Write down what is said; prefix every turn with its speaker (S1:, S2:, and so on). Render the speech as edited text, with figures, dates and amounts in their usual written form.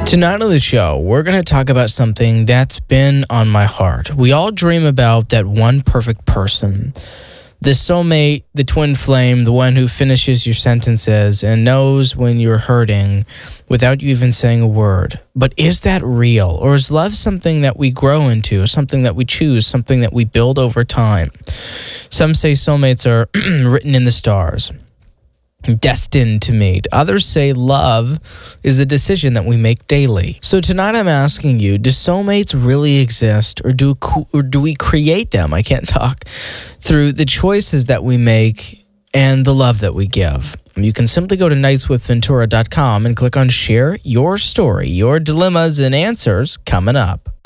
S1: Tonight on the show, we're going to talk about something that's been on my heart. We all dream about that one perfect person. The soulmate, the twin flame, the one who finishes your sentences and knows when you're hurting without you even saying a word. But is that real? Or is love something that we grow into, something that we choose, something that we build over time? Some say soulmates are written in the stars, destined to meet. Others say love is a decision that we make daily. So tonight I'm asking you, do soulmates really exist, or do we create them? I can't talk. Through the choices that we make and the love that we give. You can simply go to nightswithventura.com and click on share your story. Your dilemmas and answers coming up.